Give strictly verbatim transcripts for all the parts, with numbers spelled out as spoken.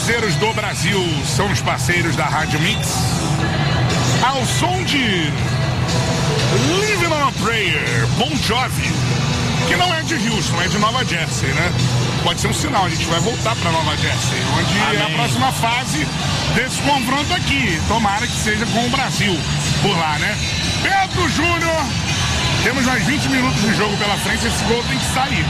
forrozeiros do Brasil são os parceiros da Rádio Mix. Ao som de Living on a Prayer, Bon Jovi, que não é de Houston, é de Nova Jersey, né? Pode ser um sinal, a gente vai voltar para Nova Jersey, onde Amém. É a próxima fase desse confronto aqui. Tomara que seja com o Brasil por lá, né? Pedro Júnior, temos mais vinte minutos de jogo pela frente, esse gol tem que sair.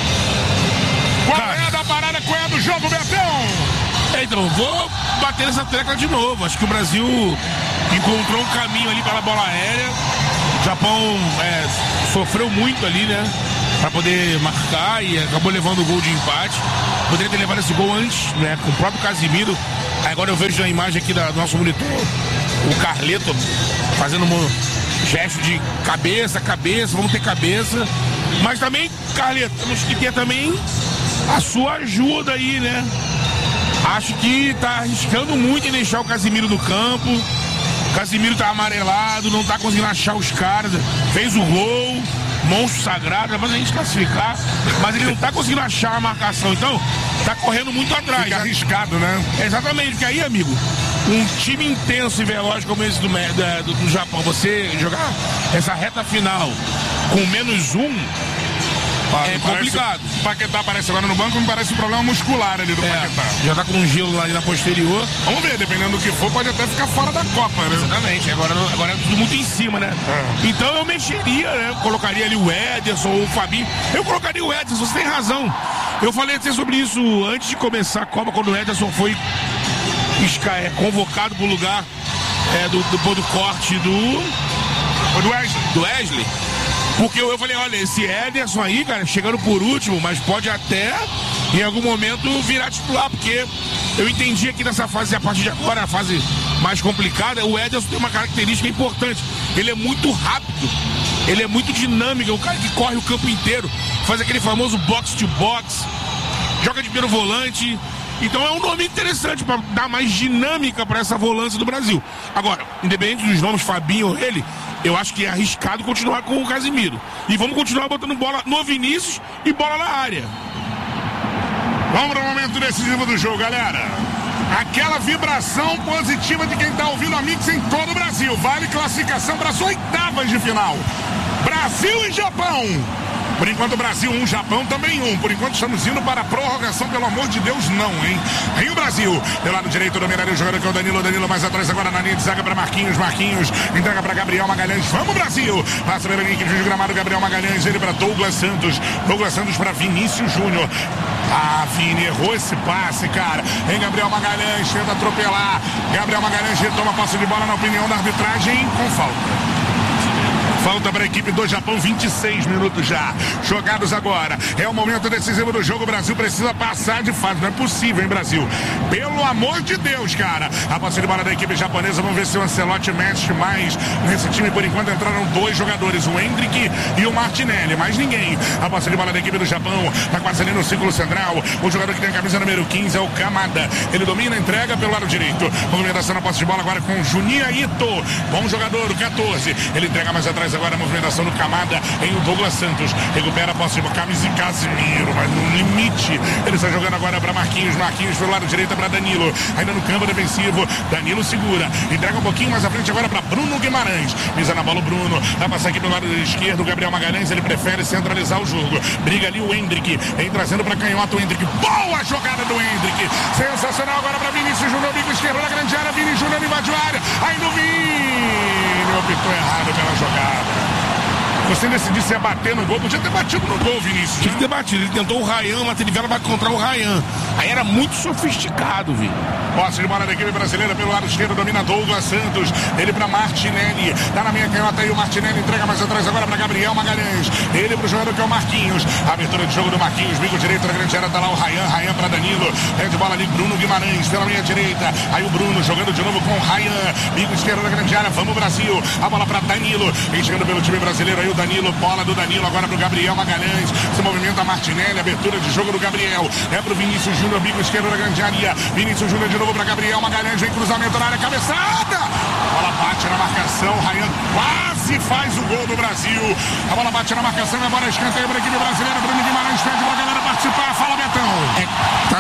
Qual é da parada, qual é do jogo, Betão? É, então, vou bater nessa tecla de novo. Acho que o Brasil encontrou um caminho ali pela bola aérea. O Japão é, sofreu muito ali, né? Pra poder marcar e acabou levando o gol de empate. Poderia ter levado esse gol antes, né? Com o próprio Casimiro. Agora eu vejo na imagem aqui da, do nosso monitor o Carleto fazendo um gesto de cabeça, cabeça, vamos ter cabeça. Mas também, Carleto, temos que ter também a sua ajuda aí, né? Acho que tá arriscando muito em deixar o Casimiro no campo. O Casimiro tá amarelado, não tá conseguindo achar os caras. Fez o gol, monstro sagrado, mas a gente classificar. Mas ele não tá conseguindo achar a marcação. Então, tá correndo muito atrás. Fica arriscado, né? Exatamente, porque aí, amigo, um time intenso e veloz como esse do, do, do Japão, você jogar essa reta final com menos um, Ah, é complicado. O Paquetá aparece agora no banco, me parece um problema muscular ali do é, Paquetá. Já tá com um gelo lá na posterior. Vamos ver, dependendo do que for, pode até ficar fora da Copa, né? Exatamente, agora, agora é tudo muito em cima, né? É. Então eu mexeria, né? Colocaria ali o Ederson ou o Fabinho. Eu colocaria o Ederson, você tem razão. Eu falei até sobre isso antes de começar a Copa, quando o Ederson foi é, convocado pro lugar é, do, do, do corte do... do Wesley. Do Wesley. Porque eu, eu falei, olha, esse Ederson aí, cara, chegando por último, mas pode até, em algum momento, virar titular, porque eu entendi aqui nessa fase, a partir de agora, a fase mais complicada, o Ederson tem uma característica importante. Ele é muito rápido, ele é muito dinâmico, é um cara que corre o campo inteiro, faz aquele famoso box-to-box, joga de primeiro volante. Então é um nome interessante para dar mais dinâmica para essa volância do Brasil. Agora, independente dos nomes, Fabinho ou ele, eu acho que é arriscado continuar com o Casimiro. E vamos continuar botando bola no Vinícius e bola na área. Vamos para o momento decisivo do jogo, galera. Aquela vibração positiva de quem está ouvindo a Mix em todo o Brasil. Vale classificação para as oitavas de final. Brasil e Japão. Por enquanto, Brasil um, Japão também um. Por enquanto, estamos indo para a prorrogação, pelo amor de Deus, não, hein? Em o Brasil, pelo lado direito, dominaria o jogador que é o Danilo. Danilo mais atrás agora na linha de zaga para Marquinhos. Marquinhos entrega para Gabriel Magalhães. Vamos, Brasil! Passa pela linha de gramado, Gabriel Magalhães. Ele para Douglas Santos. Douglas Santos para Vinícius Júnior. Ah, Vini, errou esse passe, cara. Em Gabriel Magalhães, tenta atropelar. Gabriel Magalhães retoma a posse de bola, na opinião da arbitragem, com falta. Falta para a equipe do Japão, vinte e seis minutos já jogados agora. É o momento decisivo do jogo. O Brasil precisa passar de fase. Não é possível, hein, Brasil? Pelo amor de Deus, cara. A posse de bola da equipe japonesa. Vamos ver se o Ancelotti mexe mais nesse time. Por enquanto entraram dois jogadores, o Hendrick e o Martinelli. Mais ninguém. A posse de bola da equipe do Japão. Tá quase ali no círculo central. O jogador que tem a camisa número quinze é o Kamada. Ele domina, entrega pelo lado direito. Movimentação na posse de bola agora com o Juninho Ito. Bom jogador, o catorze. Ele entrega mais atrás agora a movimentação do Kamada em o Douglas Santos. Recupera a posse de bola. Camisa e Casimiro, mas no limite. Ele está jogando agora para Marquinhos. Marquinhos pelo lado direito para Danilo. Ainda no campo defensivo. Danilo segura. Entrega um pouquinho mais à frente agora para Bruno Guimarães. Pisa na bola o Bruno. Vai passar aqui pelo lado esquerdo. Gabriel Magalhães. Ele prefere centralizar o jogo. Briga ali o Hendrick. Vem trazendo para canhoto o Hendrick. Boa jogada do Hendrick. Sensacional agora para Vinícius Júnior. Bico esquerdo na grande área. Vini Júnior invadiu a área. Ainda o Vini. Optou errado pela jogada. Você decidiu se ia bater no gol, podia ter batido no gol, Vinícius. Tinha que ter batido, ele tentou o Ryan, mas ele vai encontrar o Ryan. Aí era muito sofisticado, Vini. Posse de bola da equipe brasileira pelo lado esquerdo, domina Douglas Santos. Ele para Martinelli, tá na minha canhota aí o Martinelli, entrega mais atrás agora para Gabriel Magalhães. Ele pro jogador que é o Marquinhos. A abertura de jogo do Marquinhos, bico direito da grande área, tá lá o Ryan, Ryan para Danilo. É de bola ali, Bruno Guimarães pela minha direita. Aí o Bruno jogando de novo com o Ryan, bico esquerdo da grande área, vamos Brasil. A bola para Danilo, vem chegando pelo time brasileiro aí o Danilo, bola do Danilo agora pro Gabriel Magalhães. Se movimenta Martinelli, abertura de jogo do Gabriel. É pro Vinícius Júnior, bico esquerdo da grande área. Vinícius Júnior de novo para Gabriel Magalhães, vem cruzamento na área, cabeçada. A bola bate na marcação, Ryan quase faz o gol do Brasil. A bola bate na marcação, agora escanteio para a equipe brasileira. Bruno Guimarães pede pra galera participar. Fala, Betão. É, tá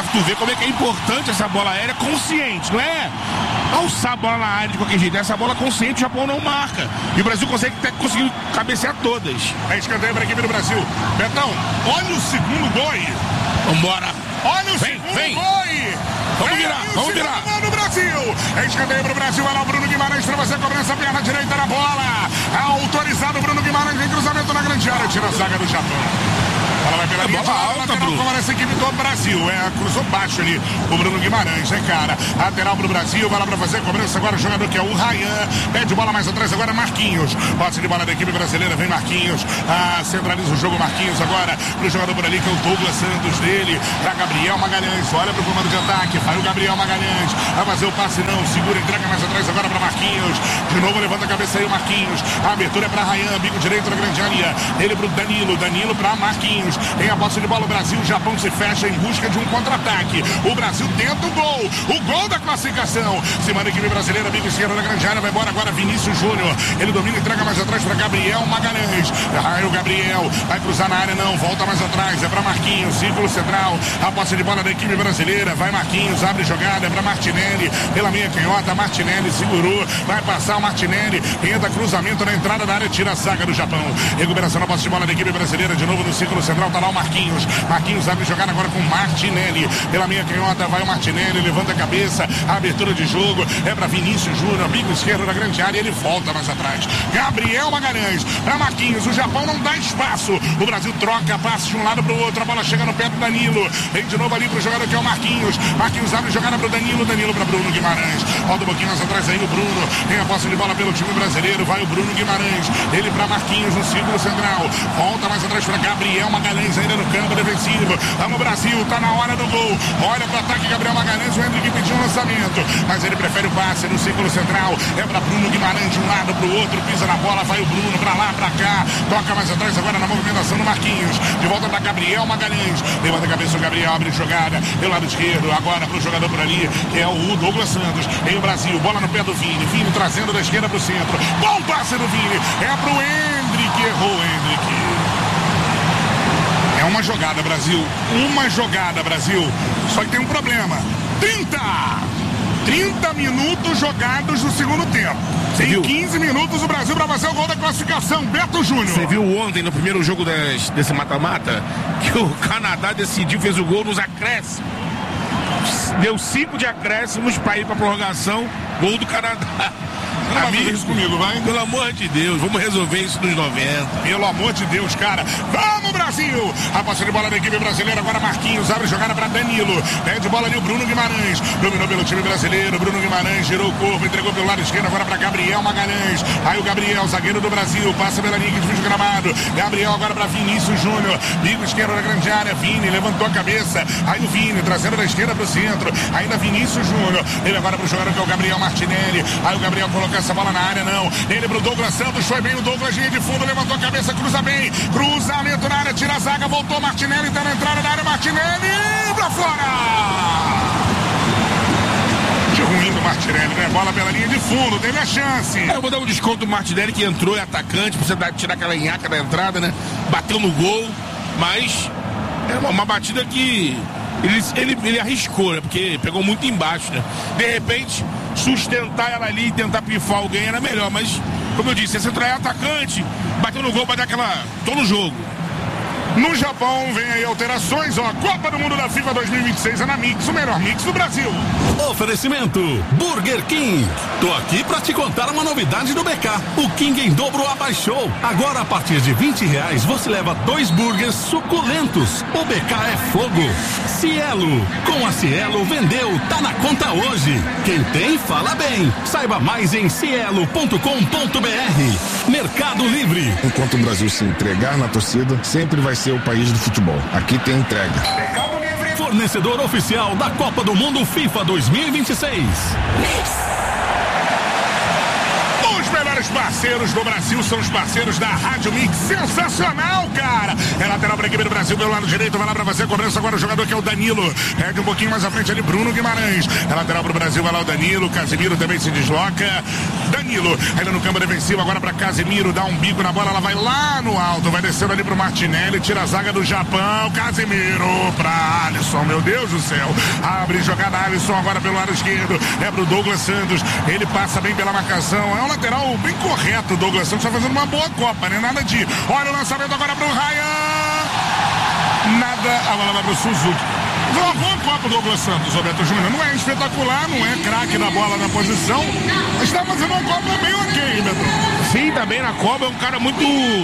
tu vê como é que é importante essa bola aérea consciente, não é alçar a bola na área de qualquer jeito. Essa bola consciente o Japão não marca. E o Brasil consegue até conseguir cabecear todas. É escanteio para a equipe do Brasil. Betão, olha o segundo gol aí. Vambora. Olha o vem, segundo vem. gol aí. Vamos vem virar, vamos virar. Gol no Brasil. É escanteio para o Brasil. Olha lá o Bruno Guimarães para fazer a cobrança, perna direita na bola. Autorizado o Bruno Guimarães, vem cruzamento na grande área. Tira a zaga do Japão. Ela vai pela é linha de bola lado, alta, lateral com essa equipe do Brasil. É, cruzou baixo ali o Bruno Guimarães, né, cara? Lateral pro Brasil, vai lá pra fazer a cobrança agora o jogador que é o Ryan. Pede bola mais atrás agora, Marquinhos. Posse de bola da equipe brasileira, vem Marquinhos. Ah, centraliza o jogo Marquinhos agora pro jogador por ali, que é o Douglas Santos dele. Pra Gabriel Magalhães, olha pro comando de ataque. Vai o Gabriel Magalhães. Vai fazer o passe não, segura, entrega mais atrás agora pra Marquinhos. De novo levanta a cabeça aí o Marquinhos. A abertura é pra Ryan, bico direito na grande área. Ele pro Danilo, Danilo pra Marquinhos. Tem a posse de bola o Brasil, o Japão se fecha em busca de um contra-ataque. O Brasil tenta o gol, o gol da classificação. Se manda a equipe brasileira, bico esquerdo na grande área, vai embora agora Vinícius Júnior. Ele domina e entrega mais atrás para Gabriel Magalhães. Aí o Gabriel vai cruzar na área, não, volta mais atrás, é para Marquinhos, círculo central. A posse de bola da equipe brasileira, vai Marquinhos, abre jogada, é para Martinelli, pela meia canhota, Martinelli segurou, vai passar o Martinelli, entra cruzamento na entrada da área, tira a saga do Japão. Recuperação na posse de bola da equipe brasileira, de novo no círculo central, tá lá o Marquinhos. Marquinhos abre jogada agora com Martinelli. Pela meia canhota vai o Martinelli, levanta a cabeça, a abertura de jogo é para Vinícius Júnior, bico esquerdo da grande área, ele volta mais atrás. Gabriel Magalhães para Marquinhos, o Japão não dá espaço. O Brasil troca, passa de um lado para o outro, a bola chega no pé do Danilo. Vem de novo ali pro jogador que é o Marquinhos. Marquinhos abre jogada pro Danilo, Danilo para Bruno Guimarães. Roda um pouquinho mais atrás aí o Bruno. Tem a posse de bola pelo time brasileiro, vai o Bruno Guimarães. Ele para Marquinhos no círculo central. Volta mais atrás para Gabriel Magalhães ainda no campo defensivo. Vamos Brasil, tá na hora do gol. Olha pro ataque Gabriel Magalhães, o Henrique pediu um lançamento, mas ele prefere o passe no círculo central. É para Bruno Guimarães de um lado pro outro, pisa na bola, vai o Bruno pra lá, pra cá. Toca mais atrás agora na movimentação do Marquinhos. De volta para Gabriel Magalhães. Levanta a cabeça o Gabriel, abre jogada pelo lado esquerdo. Agora pro jogador por ali, que é o Douglas Santos. Em o Brasil, bola no pé do Vini. Vini trazendo da esquerda pro centro. Bom passe do Vini. É pro Hendrick, errou o Hendrick. É uma jogada, Brasil. Uma jogada, Brasil. Só que tem um problema. trinta! trinta minutos jogados no segundo tempo. Você em viu? quinze minutos o Brasil para fazer o gol da classificação. Beto Júnior. Você viu ontem no primeiro jogo des, desse mata-mata que o Canadá decidiu, fez o gol nos acréscimos. Deu cinco de acréscimos para ir para prorrogação. Gol do Canadá. Não vai fazer isso comigo, vai? Pelo amor de Deus, vamos resolver isso nos noventa. Pelo amor de Deus, cara. Vamos, Brasil! A posse de bola da equipe brasileira, agora Marquinhos, abre jogada para Danilo. Pede bola ali o Bruno Guimarães. Dominou pelo time brasileiro, Bruno Guimarães girou o corpo, entregou pelo lado esquerdo agora para Gabriel Magalhães. Aí o Gabriel, zagueiro do Brasil, passa pela linha que divide o gramado. Gabriel agora para Vinícius Júnior. Bico esquerdo da grande área, Vini levantou a cabeça. Aí o Vini, trazendo da esquerda para o centro. Ainda Vinícius Júnior. Ele agora para o jogador que é o Gabriel Martinelli. Aí o Gabriel colocou essa bola na área, não. Ele pro Douglas Santos, foi bem o Douglas, linha de fundo, levantou a cabeça, cruza bem. Cruzamento na área, tira a zaga, voltou Martinelli, tá na entrada da área, Martinelli, pra fora! De ruim do Martinelli, né? Bola pela linha de fundo, teve a chance. É, eu vou dar um desconto do Martinelli, que entrou, é atacante, precisa dar, tirar aquela enhaca da entrada, né? Bateu no gol, mas é uma, uma batida que ele, ele, ele arriscou, né? Porque pegou muito embaixo, né? De repente, sustentar ela ali e tentar pifar alguém era melhor, mas, como eu disse, esse é atacante, bateu no gol, vai dar aquela... tô no jogo. No Japão, vem aí alterações, ó, Copa do Mundo da FIFA dois mil e vinte e seis é na Mix, o melhor mix do Brasil. Oferecimento Burger King. Tô aqui pra te contar uma novidade do B K. O King em dobro abaixou. Agora, a partir de vinte reais, você leva dois burgers suculentos. O B K é fogo. Cielo. Com a Cielo, vendeu. Tá na conta hoje. Quem tem, fala bem. Saiba mais em cielo ponto com ponto br. Mercado Livre. Enquanto o Brasil se entregar na torcida, sempre vai ser o país do futebol. Aqui tem entrega. Fornecedor oficial da Copa do Mundo FIFA dois mil e vinte e seis. Os melhores parceiros do Brasil são os parceiros da Rádio Mix. Sensacional, cara! É lateral para a equipe do Brasil, pelo lado direito, vai lá para fazer a cobrança agora o jogador que é o Danilo. Pede um pouquinho mais à frente ali, Bruno Guimarães. É lateral para o Brasil, vai lá o Danilo. Casemiro também se desloca. Danilo, ainda no campo defensivo, agora para Casemiro, dá um bico na bola, ela vai lá no alto, vai descendo ali pro Martinelli, tira a zaga do Japão. Casemiro para Alisson. Alisson, meu Deus do céu. Abre jogada Alisson agora pelo lado esquerdo. É pro Douglas Santos. Ele passa bem pela marcação. É um lateral bem correto. O Douglas Santos tá fazendo uma boa Copa, né? Nada de. Olha o lançamento agora pro Ryan. Nada. A bola vai pro Suzuki. Foi uma boa Copa o Douglas Santos, Roberto Júnior. Não é espetacular, não é craque da bola na posição, mas tá fazendo uma Copa bem ok, Beto. Sim, tá bem na Copa. É um cara muito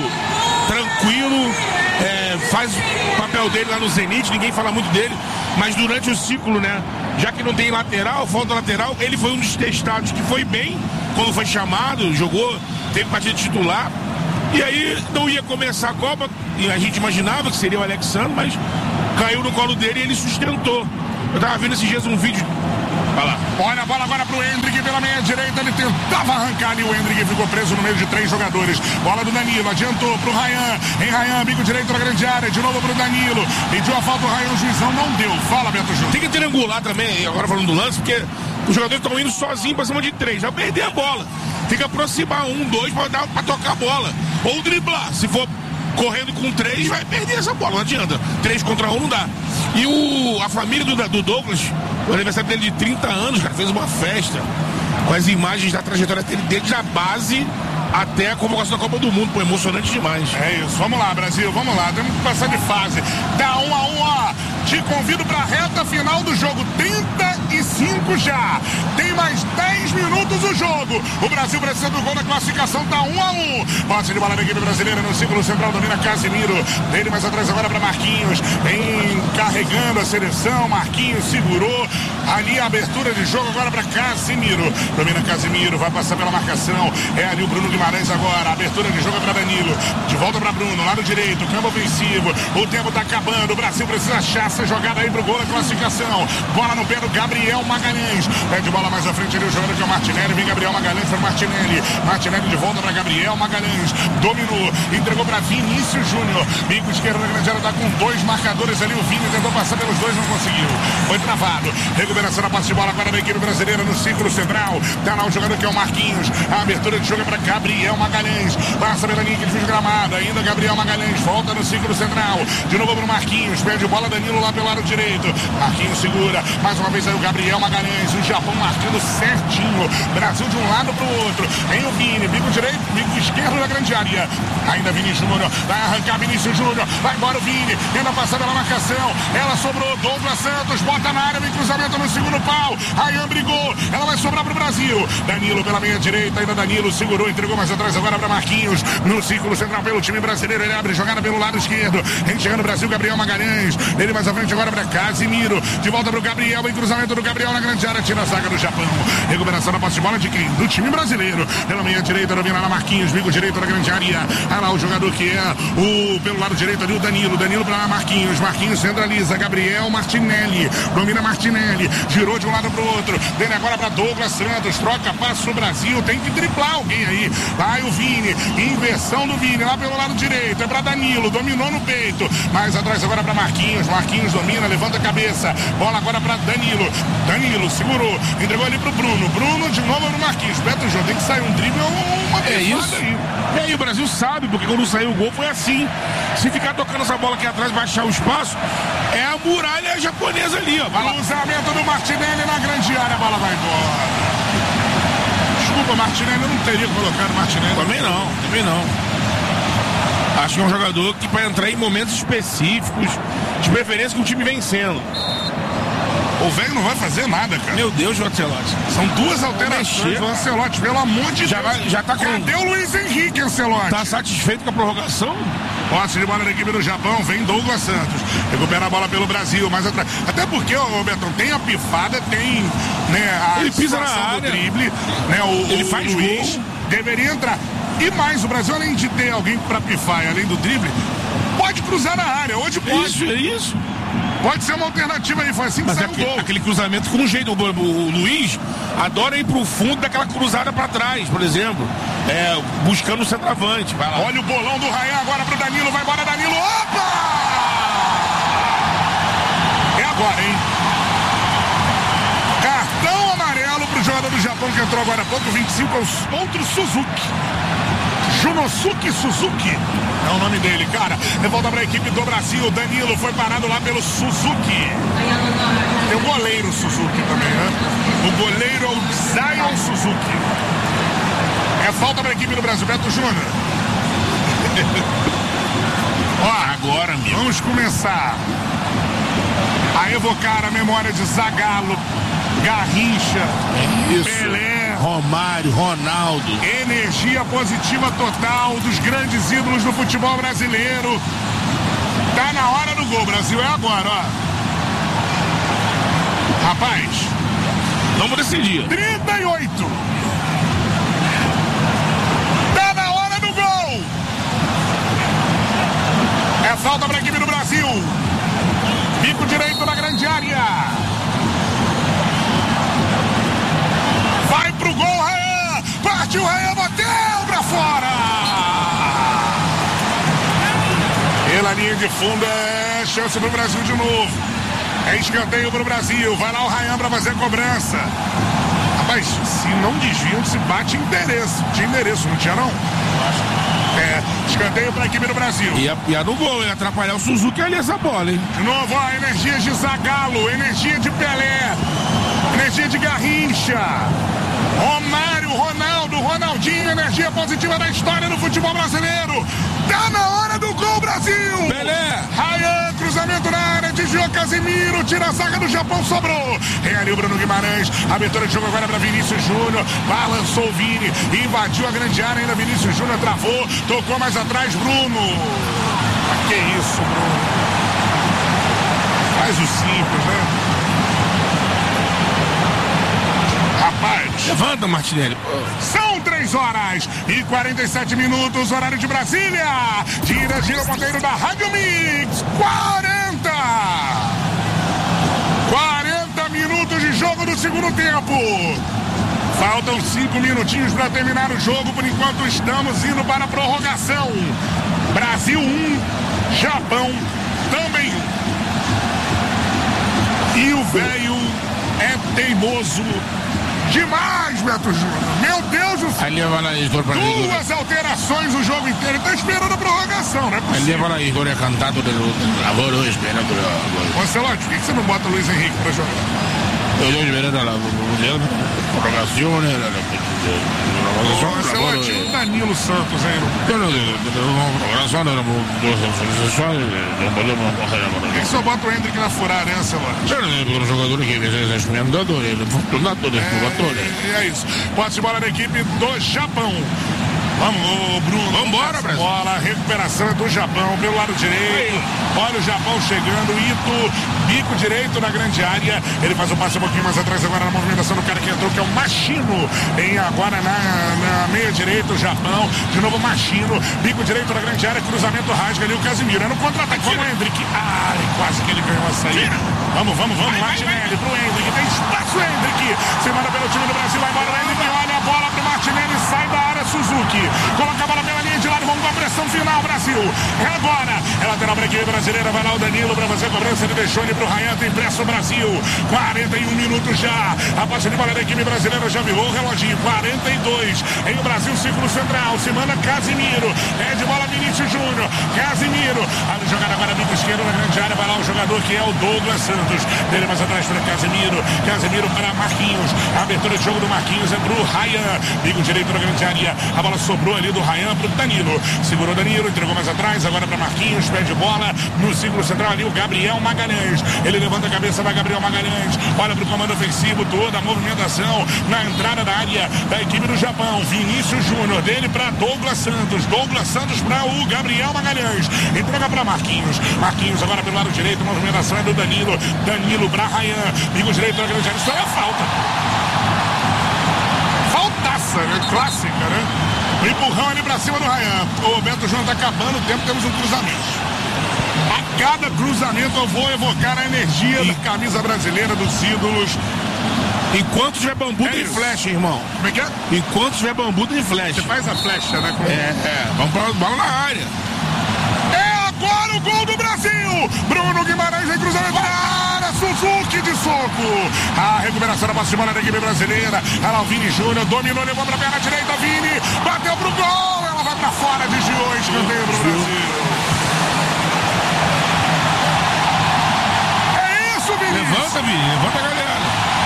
tranquilo. É, faz o papel dele lá no Zenit, ninguém fala muito dele, mas durante o ciclo, né, já que não tem lateral, falta lateral, ele foi um dos testados que foi bem quando foi chamado, jogou, teve partida titular, e aí não ia começar a Copa, e a gente imaginava que seria o Alexandre, mas caiu no colo dele e ele sustentou. Eu tava vendo esses dias um vídeo. Vai lá. Olha a bola agora pro Hendrick pela meia direita. Ele tentava arrancar ali. O Hendrick ficou preso no meio de três jogadores. Bola do Danilo. Adiantou pro Ryan. Em Ryan, bico direito na grande área. De novo pro Danilo. Pediu a falta o Ryan. O juizão não deu. Fala, Beto Júnior. Tem que triangular também, agora falando do lance, porque os jogadores estão indo sozinhos pra cima de três. Já perder a bola. Tem que aproximar um, dois pra, dar, pra tocar a bola. Ou driblar. Se for correndo com três, vai perder essa bola. Não adianta. Três contra um não dá. E o, a família do, do Douglas, o aniversário dele de trinta anos, cara, fez uma festa com as imagens da trajetória dele, desde a base até a convocação da Copa do Mundo. Pô, emocionante demais. É isso. Vamos lá, Brasil. Vamos lá. Temos que passar de fase. Tá um a um, ó. Te convido pra reta final do jogo. trinta e cinco já. Tem mais dez minutos o jogo. O Brasil precisa do gol na classificação. Tá um a um. Posse de bola da equipe brasileira no círculo central. Domina Casimiro. Dele mais atrás agora pra Marquinhos. Vem carregando a seleção. Marquinhos segurou. Ali a abertura de jogo agora pra Casimiro. Domina Casimiro. Vai passar pela marcação. É ali o Bruno Guimarães agora. A abertura de jogo é pra Danilo. De volta pra Bruno. Lado direito. Campo ofensivo. O tempo tá acabando. O Brasil precisa achar essa jogada aí pro gol da classificação. Bola no pé do Gabriel Magalhães. Pede bola mais à frente ali o jogador que é o Martinelli. Vem Gabriel Magalhães para Martinelli. Martinelli de volta para Gabriel Magalhães. Dominou. Entregou para Vinícius Júnior. Bico esquerdo da grande área tá com dois marcadores ali. O Vini tentou passar pelos dois, não conseguiu. Foi travado. Recuperação da posse de bola agora da equipe brasileira no círculo central. Tá lá o jogador que é o Marquinhos. A abertura de jogo é para Gabriel Magalhães. Passa pela linha que ele fez gramado. Ainda Gabriel Magalhães. Volta no círculo central. De novo pro Marquinhos. Perde bola Danilo lá pelo lado direito. Marquinhos segura. Mais uma vez aí o Gabriel Magalhães. O Japão marcando certinho. Brasil de um lado pro outro. Vem o Vini. Bico direito, bico esquerdo da grande área. Ainda Vini Júnior. Vai arrancar Vinícius Júnior. Vai embora o Vini. Tenta passar pela marcação. Ela sobrou. Douglas Santos. Bota na área. Vem cruzamento no segundo pau. Ryan brigou. Ela vai sobrar pro Brasil. Danilo pela meia direita. Ainda Danilo segurou. Entregou mais atrás agora para Marquinhos. No círculo central pelo time brasileiro. Ele abre jogada pelo lado esquerdo. Vem chegando o Brasil. Gabriel Magalhães. Ele mais à frente agora para Casimiro. De volta pro Gabriel. Em cruzamento do Gabriel na grande área. Tira a zaga do Japão. Recuperação da posse de bola de quem? Do time brasileiro. Pela meia direita, domina lá Marquinhos. Bico direito da grande área. Olha lá o jogador que é o pelo lado direito ali, o Danilo. Danilo para Marquinhos. Marquinhos centraliza. Gabriel Martinelli. Domina Martinelli. Girou de um lado pro outro. Vem agora para Douglas Santos. Troca passo o Brasil. Tem que driblar alguém aí. Vai o Vini. Inversão do Vini. Lá pelo lado direito. É para Danilo. Dominou no peito. Mais atrás agora para Marquinhos. Marquinhos domina. Levanta a cabeça. Bola agora para Danilo. Danilo segurou. Entregou ali pro Bruno. Bruno de novo no Marquinhos. Beto João, tem que sair um drible ou uma É isso. Aí. E aí o Brasil sabe, porque quando saiu o gol foi assim. Se ficar tocando essa bola aqui atrás, baixar o espaço, é a muralha japonesa ali, ó. Cruzamento do Martinelli na grande área, a bola vai embora. Desculpa, Martinelli, eu não teria colocado Martinelli. Também não, também não. Acho que é um jogador que para entrar em momentos específicos, de preferência com o time vencendo. O velho não vai fazer nada, cara. Meu Deus, o Ancelotti. São duas alterações do Ancelotti, pelo amor de já Deus. Vai, já tá com... Cadê o Luiz Henrique, Ancelotti? Tá satisfeito com a prorrogação? Posse de bola da equipe do Japão, vem Douglas Santos. Recupera a bola pelo Brasil, mais atrás. Até porque, ô Betão, tem a pifada, tem, né, a ele pisa na área. Do drible, né, o, ele o faz Luiz gol. Deveria entrar. E mais, o Brasil, além de ter alguém pra pifar, além do drible, pode cruzar na área, hoje pode. Isso, é isso. Pode ser uma alternativa aí, foi assim que Mas saiu é o aquele, gol. aquele cruzamento com um jeito, o, o, o Luiz adora ir pro fundo daquela cruzada pra trás, por exemplo, é, buscando o centroavante. Vai lá. Olha o bolão do Ryan agora pro Danilo, vai embora Danilo, opa! É agora, hein? Cartão amarelo pro jogador do Japão que entrou agora há pouco, vinte e cinco, contra o Suzuki. Junosuke Suzuki é o nome dele, cara. De volta para a equipe do Brasil. Danilo foi parado lá pelo Suzuki. Suzuki também, né? O goleiro é o Zion Suzuki. É falta para a equipe do Brasil. Beto Júnior. Ó, agora, amigo. Vamos começar a evocar a memória de Zagallo, Garrincha, Isso. Pelé, Romário, Ronaldo. Energia positiva total dos grandes ídolos do futebol brasileiro. Tá na hora do gol, Brasil, é agora, ó. Rapaz, vamos decidir. trinta e oito. Tá na hora do gol. É falta para a equipe do Brasil. Bico direito na grande área. Vai pro gol, Rayan. Partiu, Rayan, bateu pra fora. Pela linha de fundo é chance pro Brasil de novo. É escanteio pro Brasil. Vai lá o Rayan pra fazer a cobrança. Rapaz, se não desviam, se bate endereço. Tinha endereço, não tinha não? É, escanteio pra equipe do Brasil. E a, e a do gol, ia atrapalhar o Suzuki ali essa bola, hein? De novo, ó, energia de Zagallo, energia de Pelé, energia de Garrincha, Romário, Ronaldo, Ronaldinho, energia positiva da história do futebol brasileiro. Tá na hora do gol, Brasil! Pelé! Rayan, cruzamento na área, desviou Casimiro, tira a zaga do Japão, sobrou. Realiu o Bruno Guimarães, abertura de jogo agora para Vinícius Júnior, balançou o Vini, invadiu a grande área, ainda Vinícius Júnior travou, tocou mais atrás, Bruno. Ah, que isso, Bruno? Faz o simples, né? Rapaz. Levanta, Martinelli. São três horas e quarenta e sete minutos, horário de Brasília. Gira, gira o ponteiro da Rádio Mix. quarenta. quarenta minutos de jogo do segundo tempo. Faltam cinco minutinhos para terminar o jogo. Por enquanto estamos indo para a prorrogação. Brasil um, Japão também um. E o velho é teimoso demais, Beto Júnior. Meu Deus do céu. Duas alterações no jogo inteiro. Ele tá esperando a prorrogação, né? Ele leva lá Igor é cantado do lavoro esperando a Marcelotti, por que você não bota o Luiz Henrique pra jogar? Eu estou esperando a prorrogação. Marcelotti, o Danilo Santos, hein? Por que só bota o Hendrick na furada, né, Marcelotti? Um jogador que vem experimentando, ele fortunato de jogadores. É isso. Posse de bola da equipe do Japão. Vamos, Bruno. Vamos embora, Brasil. Bola, recuperação do Japão pelo lado direito. Olha o Japão chegando. Ito, bico direito na grande área. Ele faz o passe um pouquinho mais atrás agora na movimentação do cara que entrou, que é o Machino. Em agora na, na meia direita, o Japão. De novo, Machino. Bico direito na grande área. Cruzamento rasga ali o Casimiro. É no contra-ataque. Vamos, Hendrick. Ai, quase que ele ganhou a saída. Vamos, vamos, vamos. Martinelli pro Hendrick. Tem espaço, Hendrick. Se manda pelo time do Brasil. Vai embora o Hendrick. Olha a bola pro Martinelli. Sai da área, Suzuki. Coloca a bola pela linha de lado, vamos com a pressão final, Brasil. É agora. É lateral para a equipe brasileira. Vai lá o Danilo para fazer a cobrança. Ele deixou ele pro Rayan. Tem pressa o Brasil. quarenta e um minutos já. A posse de bola da equipe brasileira já virou o reloginho. quarenta e dois. Em o Brasil, círculo central. Se manda Casimiro. É de bola Vinícius Júnior. Casimiro. Abre jogada agora bico esquerdo na grande área. Vai lá o jogador que é o Douglas Santos. Dele mais atrás para Casimiro. Casimiro para Marquinhos. A abertura de jogo do Marquinhos é pro Rayan. Bico direito na grande área. A bola sobrou ali do Rayan pro Danilo. Segurou Danilo, entregou mais atrás, agora para Marquinhos, pede bola no círculo central ali o Gabriel Magalhães. Ele levanta a cabeça, vai Gabriel Magalhães. Olha pro comando ofensivo, toda a movimentação na entrada da área da equipe do Japão. Vinícius Júnior, dele para Douglas Santos. Douglas Santos para o Gabriel Magalhães. Entrega para Marquinhos. Marquinhos agora pelo lado direito, a movimentação é do Danilo. Danilo para Rayan. Bico direito na grande área. Isso é a falta. Faltaça, né? Clássica, né? O empurrão ali pra cima do Rayan. O Beto Júnior tá acabando o tempo, temos um cruzamento. A cada cruzamento eu vou evocar a energia e... da camisa brasileira dos ídolos. Enquanto tiver bambu, é tem isso. flecha, irmão. Como é que é? Enquanto tiver bambu, tem flecha. Você faz a flecha, né? Com... É, é. Vamos pra bola na área. É agora o gol do Brasil! Bruno Guimarães em cruzamento na área. Suzuki de soco. A recuperação da posse de bola da equipe brasileira. Ela, o Vini Júnior, dominou, levou pra perna direita. Vini bateu pro gol. Ela vai pra fora, desviou, escanteio pro Brasil. É isso, Vini. Levanta, Vini. Levanta a galera.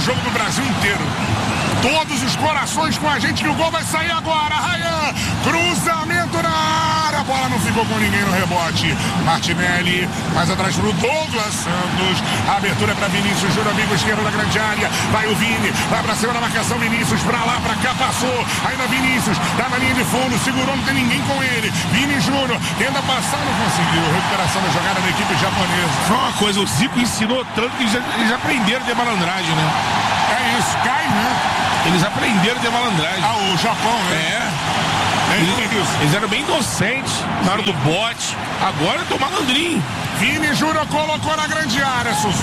jogo do Brasil inteiro. Todos os corações com a gente, que o gol vai sair agora. Ryan, cruzamento na área. A bola não ficou com ninguém no rebote. Martinelli, mais atrás pro Douglas Santos. A abertura é pra Vinícius Júnior, amigo esquerdo da grande área. Vai o Vini, vai pra cima da marcação. Vinícius pra lá, pra cá, passou. Ainda Vinícius, tá na linha de fundo, segurou, não tem ninguém com ele. Vini Júnior, tenta passar, não conseguiu. Recuperação da jogada da equipe japonesa. Foi uma coisa, o Zico ensinou tanto que eles já, eles já aprenderam de malandragem, né? É isso, cai, né? Eles aprenderam de malandragem. Ah, o Japão, né? É. É Eles, isso. eles eram bem inocentes na hora do bote. Agora eu tô malandrinho. Vini Júnior colocou na grande área, Suzu.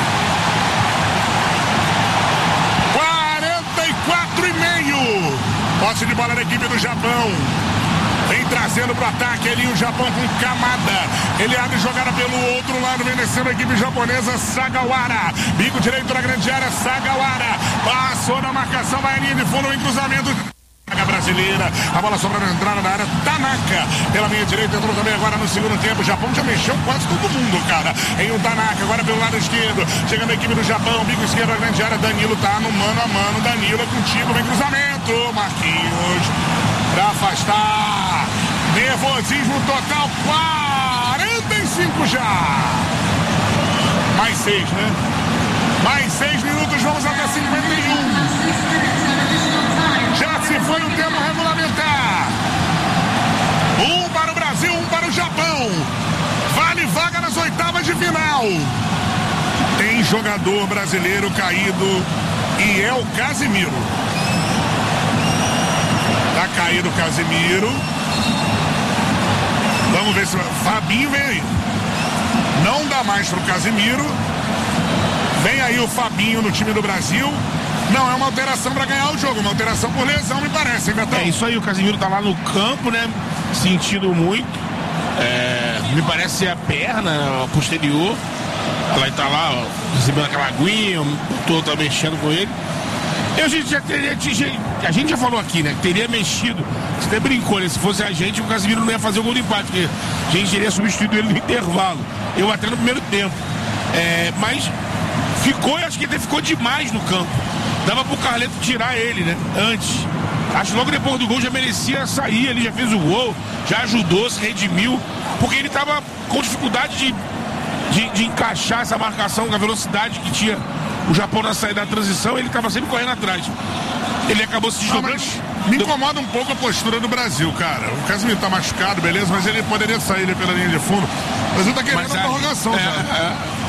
quarenta e quatro e meio. Posse de bola da equipe do Japão. Vem trazendo pro ataque ali o Japão com Kamada. Ele abre jogada pelo outro lado, vem descendo a equipe japonesa, Sagawara. Bico direito na grande área, Sagawara. Passou na marcação, vai a linha de fundo, em cruzamento. Brasileira, a bola sobra na entrada da área, Tanaka pela linha direita, entrou também agora no segundo tempo. O Japão já mexeu quase todo mundo, cara. Em o Tanaka, agora pelo lado esquerdo, chegando a equipe do Japão, bico esquerdo na grande área, Danilo tá no mano a mano, Danilo é contigo, vem cruzamento, Marquinhos pra afastar, nervosismo total, quarenta e cinco já, mais seis, né? Mais seis minutos, vamos até cinquenta e um. Já se foi o tempo regulamentar. Um para o Brasil, um para o Japão. Vale vaga nas oitavas de final. Tem jogador brasileiro caído e é o Casimiro. Tá caído o Casimiro. Vamos ver se... Fabinho vem aí. Não dá mais pro Casimiro. Vem aí o Fabinho no time do Brasil. Não é uma alteração para ganhar o jogo, uma alteração por lesão, me parece, hein, Betão? É isso aí, o Casimiro tá lá no campo, né? Sentindo muito. É, me parece a perna a posterior. Ela tá lá, ó, recebendo aquela aguinha, o doutor tá mexendo com ele. E a gente já teria. A gente já falou aqui, né? Que teria mexido. Você até brincou, né? Se fosse a gente, o Casimiro não ia fazer o gol de empate, porque a gente teria substituído ele no intervalo. Eu até no primeiro tempo. É, mas ficou, eu acho que ele ficou demais no campo. Dava pro Carleto tirar ele, né? Antes. Acho que logo depois do gol já merecia sair. Ele já fez o gol, já ajudou, se redimiu. Porque ele tava com dificuldade de, de, de encaixar essa marcação com a velocidade que tinha o Japão na saída da transição. Ele tava sempre correndo atrás. Ele acabou se deslocando. Ah, me incomoda um pouco a postura do Brasil, cara. O Casimiro tá machucado, beleza, mas ele poderia sair ali pela linha de fundo. O Brasil tá querendo a prorrogação, é, já. É.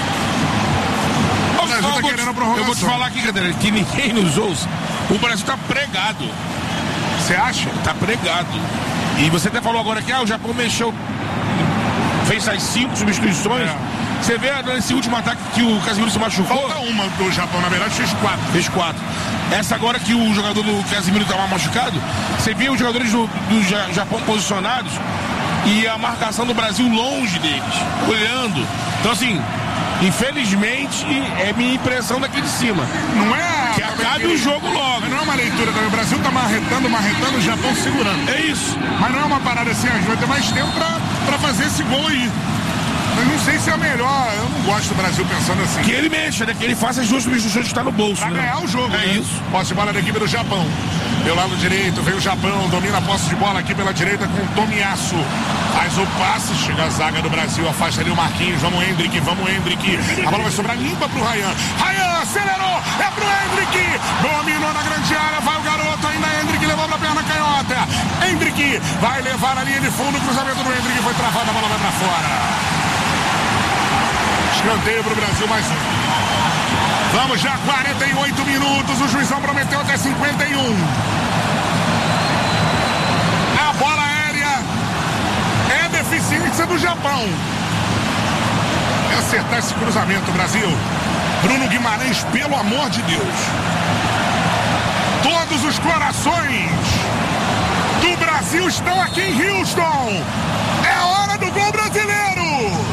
O Brasil tá querendo a prorrogação. Eu vou te falar aqui, Cadeira, que ninguém nos ouça. O Brasil tá pregado. Você acha? Tá pregado. E você até falou agora que ah, o Japão mexeu, fez as cinco substituições. É. Você vê nesse último ataque que o Casimiro se machucou? Falta uma do Japão, na verdade, fez quatro. Fez quatro. Essa agora que o jogador do Casimiro estava machucado, você vê os jogadores do, do Japão posicionados e a marcação do Brasil longe deles, olhando. Então, assim, infelizmente, é minha impressão daqui de cima. Não é... Que acabe o jogo logo. Mas não é uma leitura também. O Brasil tá marretando, marretando, o Japão segurando. É isso. Mas não é uma parada assim, a gente vai ter mais tempo pra, pra fazer esse gol aí. Mas não sei se é a melhor. Eu não gosto do Brasil pensando assim. Que ele mexa, né? Que ele faça as duas substituições que está no bolso. Pra né? ganhar o jogo, É né? isso. Posse de bola da equipe do Japão. Pelo lado direito, vem o Japão, domina a posse de bola aqui pela direita com o Tomiyasu. Faz o passe, chega a zaga do Brasil, afasta ali o Marquinhos. Vamos, Hendrick, vamos, Hendrick. A bola vai sobrar limpa pro Ryan. Ryan acelerou, é pro Hendrick. Dominou na grande área, vai o garoto, ainda Hendrick levou pra perna canhota. Hendrick vai levar na linha de fundo, o cruzamento do Hendrick foi travado, a bola vai pra fora. Escanteio pro Brasil, mais um. Vamos já, quarenta e oito minutos. O juizão prometeu até cinquenta e um. A bola aérea é deficiência do Japão. É acertar esse cruzamento, Brasil. Bruno Guimarães, pelo amor de Deus. Todos os corações do Brasil estão aqui em Houston. É hora do gol brasileiro.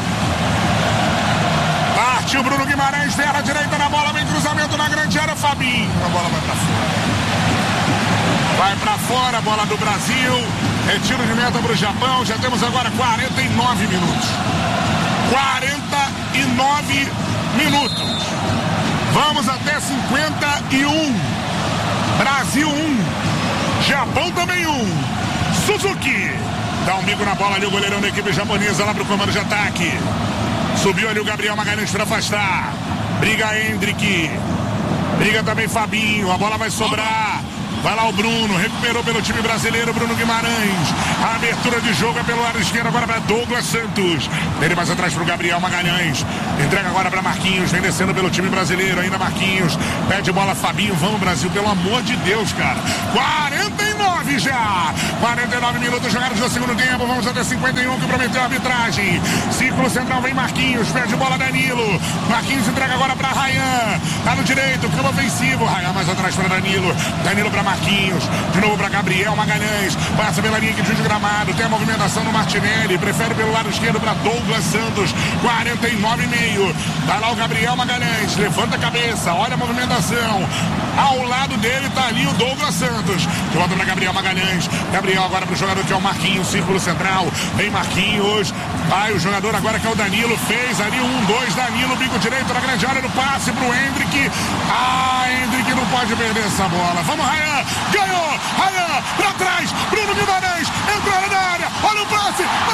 Partiu Bruno Guimarães, terra direita na bola, vem cruzamento na grande área, Fabinho. A bola vai pra fora. Vai pra fora a bola do Brasil. Retiro de meta pro Japão. Já temos agora quarenta e nove minutos. quarenta e nove minutos. Vamos até cinquenta e um. Brasil um. Japão também um. Suzuki. Dá um bico na bola ali o goleirão da equipe japonesa lá pro comando de ataque. Subiu ali o Gabriel Magalhães para afastar. Briga Hendrick. Briga também Fabinho. A bola vai sobrar. Vai lá o Bruno, recuperou pelo time brasileiro, Bruno Guimarães. A abertura de jogo é pelo lado esquerdo agora para Douglas Santos. Ele mais atrás para o Gabriel Magalhães. Entrega agora para Marquinhos, vem descendo pelo time brasileiro, ainda Marquinhos. Pede bola Fabinho, vamos Brasil, pelo amor de Deus, cara. quarenta e nove já. quarenta e nove minutos jogados no segundo tempo, vamos até cinquenta e um que prometeu a arbitragem. Círculo central vem Marquinhos, pede bola Danilo. Marquinhos entrega agora para Ryan. Tá no direito, campo ofensivo. Ryan mais atrás para Danilo. Danilo para Marquinhos. Marquinhos, de novo para Gabriel Magalhães, passa pela linha de gramado, tem a movimentação no Martinelli, prefere pelo lado esquerdo para Douglas Santos, quarenta e nove e meio, tá lá o Gabriel Magalhães, levanta a cabeça, olha a movimentação, ao lado dele tá ali o Douglas Santos, de volta para Gabriel Magalhães, Gabriel agora para o jogador que é o Marquinhos, círculo central, vem Marquinhos, vai o jogador agora que é o Danilo, fez ali um, dois, Danilo, bico direito na grande área do passe pro Hendrick, ah, Hendrick não pode perder essa bola, vamos Ryan, ganhou, Ryan, pra trás, Bruno Guimarães, entrou na área, olha o passe,